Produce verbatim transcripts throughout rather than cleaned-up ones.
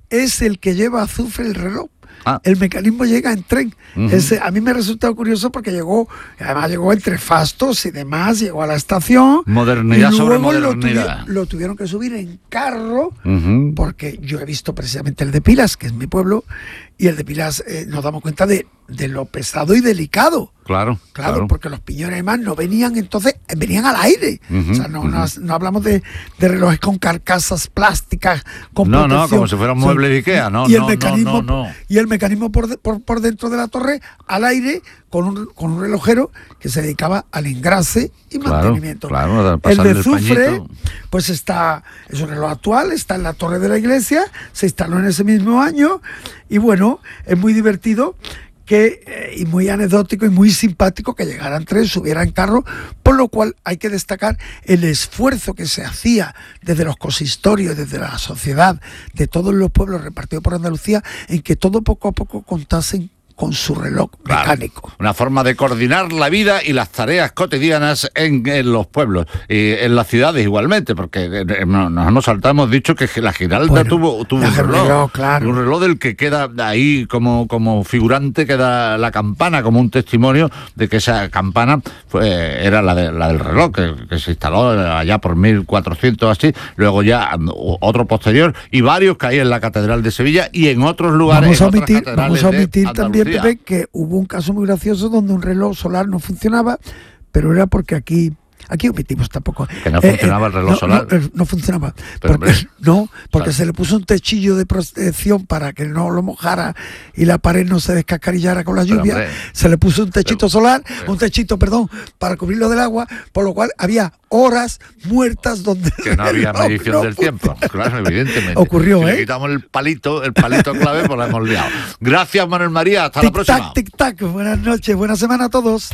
es el que lleva azufre el reloj. Ah. El mecanismo llega en tren. Uh-huh. Ese, a mí me ha resultado curioso porque llegó, además llegó entre fastos y demás, llegó a la estación. Modernidad y sobre luego modernidad. Lo, tuvi- lo tuvieron que subir en carro, Uh-huh. porque yo he visto precisamente el de Pilas, que es mi pueblo, y el de Pilas eh, nos damos cuenta de, de lo pesado y delicado. Claro, Claro, claro. porque los piñones además no venían, entonces venían al aire. Uh-huh, O sea, no, uh-huh. no, no hablamos de, de relojes con carcasas plásticas, con No, no, protección. como si fuera un O sea, mueble de Ikea, no, y el no, mecanismo, no, no, no. Y el mecanismo por, de- por, por dentro de la torre, al aire, con un, con un relojero que se dedicaba al engrase y Claro, mantenimiento. claro, el pasarle de el azufre, pañito. pues está, es un reloj actual, está en la torre de la iglesia, se instaló en ese mismo año, y bueno, es muy divertido que, eh, y muy anecdótico y muy simpático que llegaran tres, subieran carro, por lo cual hay que destacar el esfuerzo que se hacía desde los consistorios, desde la sociedad, de todos los pueblos repartidos por Andalucía, en que todo poco a poco contasen con su reloj Claro, mecánico. una forma de coordinar la vida y las tareas cotidianas en, en los pueblos y en las ciudades igualmente, porque eh, no- nos hemos saltado, hemos dicho que la Giralda Bueno, tuvo, tuvo la un reloj, reloj, claro. un reloj del que queda ahí como, como figurante, queda la campana como un testimonio de que esa campana fue, era la, de, la del reloj, que, que se instaló allá por mil cuatrocientos así, luego ya otro posterior y varios que hay en la Catedral de Sevilla y en otros lugares. Vamos a en otras omitir, catedrales vamos a de omitir también, Andalucía. Pepe, que hubo un caso muy gracioso donde un reloj solar no funcionaba, pero era porque aquí... Aquí omitimos tampoco. Que no funcionaba el reloj no, solar. No, eh, no funcionaba. Pero, porque, hombre, no, porque claro. se le puso un techillo de protección para que no lo mojara y la pared no se descascarillara con la Pero, lluvia. hombre, se le puso un techito pero, solar, pero, un techito, perdón, para cubrirlo del agua, por lo cual había horas muertas donde... que no había no, medición no del tiempo, claro, evidentemente. Ocurrió, si ¿eh? le quitamos el palito, el palito clave, pues la hemos liado. Gracias, Manuel María, hasta la próxima. Tic tac, tic tac. Buenas noches, buena semana a todos.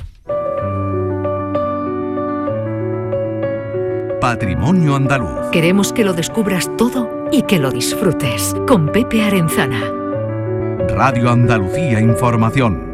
Patrimonio Andaluz. Queremos que lo descubras todo y que lo disfrutes. Con Pepe Arenzana. Radio Andalucía Información.